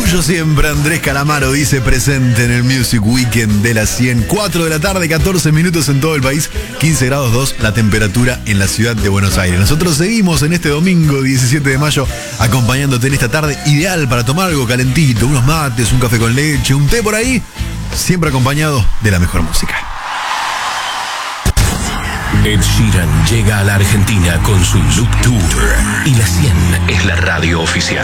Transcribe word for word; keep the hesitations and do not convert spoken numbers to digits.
tuyo siempre, Andrés Calamaro, dice presente en el Music Weekend de las cien. cuatro de la tarde, catorce minutos en todo el país, quince grados dos la temperatura en la ciudad de Buenos Aires. Nosotros seguimos en este domingo diecisiete de mayo acompañándote en esta tarde ideal para tomar algo calentito, unos mates, un café con leche, un té por ahí, siempre acompañado de la mejor música. Ed Sheeran llega a la Argentina con su Look Tour y la cien es la radio oficial.